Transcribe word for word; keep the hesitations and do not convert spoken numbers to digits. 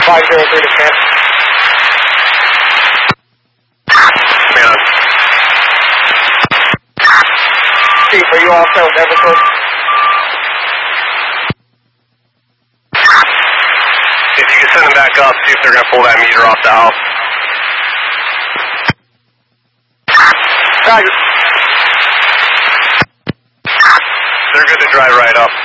five zero three to ten. Man. Chief, are you all set with Eversource? If you can send them back up, see if they're going to pull that meter off the house. Roger. They're good to drive right up.